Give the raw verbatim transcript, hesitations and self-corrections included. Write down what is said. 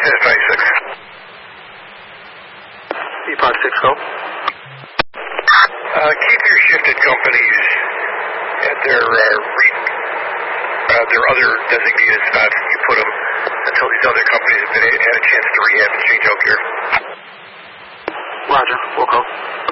Yes, ninety-six. Epoch six, go. Uh, keep your shifted companies at their uh, re, uh, their other designated spots that you put them until these other companies have been had a chance to rehab and change out gear. Roger, we'll go.